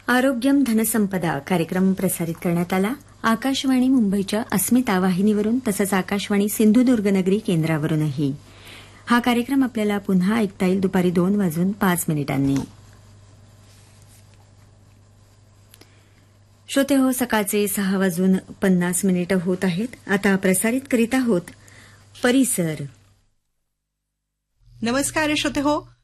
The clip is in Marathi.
आरोग्यम धनसंपदा कार्यक्रम प्रसारित करण्यात आला आकाशवाणी मुंबईच्या अस्मिता वाहिनीवरून तसंच आकाशवाणी सिंधुदुर्ग नगरी केंद्रावरूनही. हा कार्यक्रम आपल्याला पुन्हा ऐकता येईल दुपारी 2:05 श्रोते हो, सकाळचे 6:50 होत आहेत. आता प्रसारित करीत आहोत परिसर. नमस्कार श्रोते हो,